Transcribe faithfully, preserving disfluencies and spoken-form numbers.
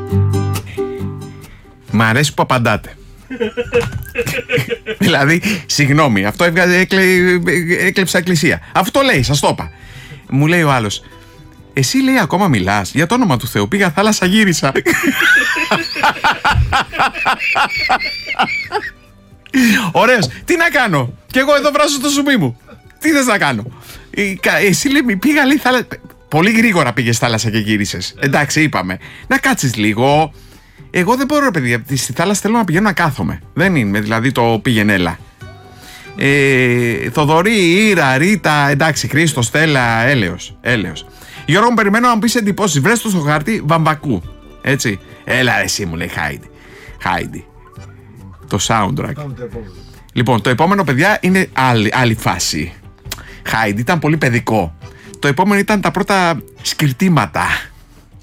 Μ' αρέσει που απαντάτε. Δηλαδή, συγγνώμη, αυτό έβγαζε, έκλε, έκλεψα εκκλησία. Αυτό λέει, σας το είπα. Μου λέει ο άλλος, εσύ λέει ακόμα μιλάς, για το όνομα του Θεού, πήγα θάλασσα γύρισα. Ωραίος, τι να κάνω, κι εγώ εδώ βράζω το σουμί μου. Τι θες να κάνω. Εσύ λέει, πήγα λέει θάλασσα. Πολύ γρήγορα πήγες θάλασσα και γύρισες. Εντάξει, είπαμε, να κάτσεις λίγο. Εγώ δεν μπορώ, ρε παιδιά, στη θάλασσα θέλω να πηγαίνω να κάθομαι. Δεν είναι, δηλαδή το πήγαινε έλα. Ε, Θοδωρή, Ήρα, Ρίτα, εντάξει, Χρήστο, Στέλλα, έλεος, έλεος. Γιώργο, μου περιμένω να μου πεις εντυπώσεις. Βρες το στο χάρτη Βαμβακού. Έτσι. Έλα, εσύ μου λέει Χάιντι. Χάιντι. Το soundtrack. Λοιπόν, το επόμενο, παιδιά, είναι άλλη, άλλη φάση. Χάιντι ήταν πολύ παιδικό. Το επόμενο ήταν τα πρώτα σκυρτήματα.